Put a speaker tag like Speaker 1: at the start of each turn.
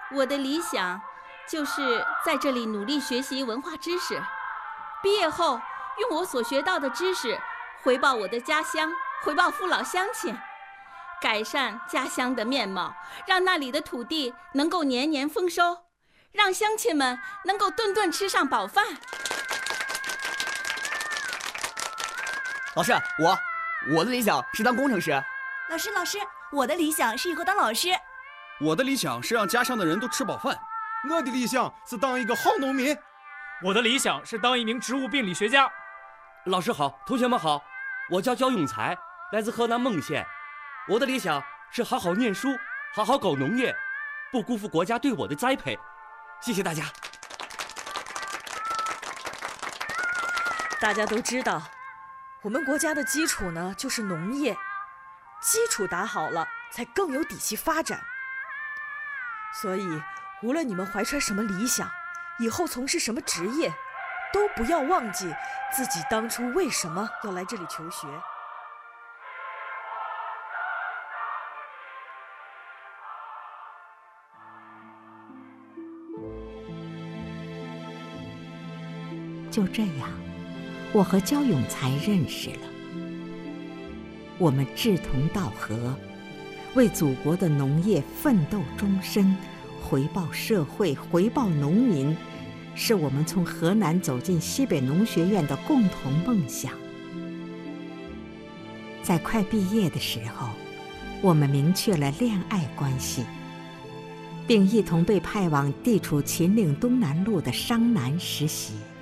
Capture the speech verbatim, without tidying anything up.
Speaker 1: 我的理想就是在这里努力学习文化知识，毕业后用我所学到的知识回报我的家乡，回报父老乡亲，改善家乡的面貌，让那里的土地能够年年丰收，让乡亲们能够顿顿吃上饱饭。
Speaker 2: 老师，我我的理想是当工程师。
Speaker 3: 老师，老师，我的理想是以后当老师。
Speaker 4: 我的理想是让家乡的人都吃饱饭。
Speaker 5: 我的理想是当一个好农民。
Speaker 6: 我的理想是当一名植物病理学家。
Speaker 7: 老师好，同学们好，我叫焦永才，来自河南孟县。我的理想是好好念书，好好搞农业，不辜负国家对我的栽培。谢谢大家。
Speaker 8: 大家都知道，我们国家的基础呢就是农业，基础打好了，才更有底气发展。所以，无论你们怀揣什么理想，以后从事什么职业，都不要忘记自己当初为什么要来这里求学。
Speaker 9: 就这样，我和焦永才认识了。我们志同道合，为祖国的农业奋斗终身，回报社会，回报农民，是我们从河南走进西北农学院的共同梦想。在快毕业的时候，我们明确了恋爱关系，并一同被派往地处秦岭东南路的商南实习。